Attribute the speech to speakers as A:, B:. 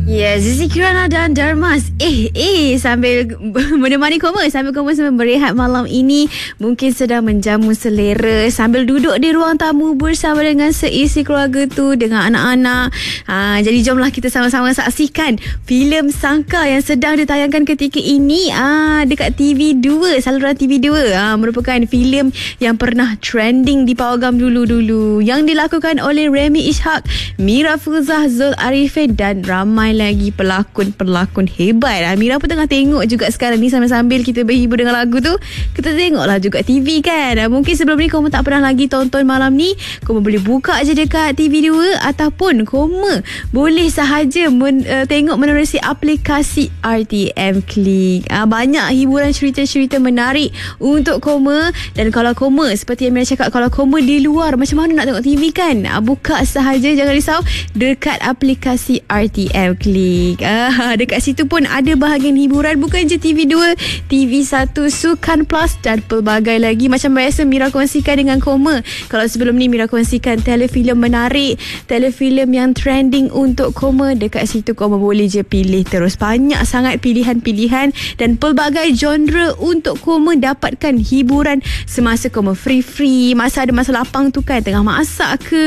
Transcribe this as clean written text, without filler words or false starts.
A: Ya, Zizi Kirana dan Darmas sambil menemani Koma, sambil Koma berehat malam ini, mungkin sedang menjamu selera sambil duduk di ruang tamu bersama dengan seisi keluarga tu, dengan anak-anak. Jadi jomlah kita sama-sama saksikan filem Sangka yang sedang ditayangkan ketika ini dekat TV2, saluran TV2. Merupakan filem yang pernah trending di Pawagam dulu-dulu, yang dilakukan oleh Remy Ishak, Mira Fuzah, Zul Arifin dan ramai lagi pelakon-pelakon hebat. Mira pun tengah tengok juga sekarang ni, sambil-sambil kita berhibur dengan lagu tu, kita tengoklah juga TV kan. Mungkin sebelum ni Koma tak pernah lagi tonton malam ni, Koma boleh buka je dekat TV2, ataupun Koma boleh sahaja tengok menerusi aplikasi RTM Klik. Banyak hiburan, cerita-cerita menarik untuk Koma. Dan kalau Koma, seperti yang Mira cakap, kalau Koma di luar, macam mana nak tengok TV kan? Buka sahaja, jangan risau, dekat aplikasi RTM Klik. Dekat situ pun ada bahagian hiburan, bukan je TV2, TV1, Sukan Plus dan pelbagai lagi. Macam biasa Mira kongsikan dengan Koma, kalau sebelum ni Mira kongsikan telefilm menarik, telefilm yang trending untuk Koma, dekat situ Koma boleh je pilih terus. Banyak sangat pilihan-pilihan dan pelbagai genre untuk Koma dapatkan hiburan semasa Koma free-free, masa ada masa lapang tu kan, tengah masak ke,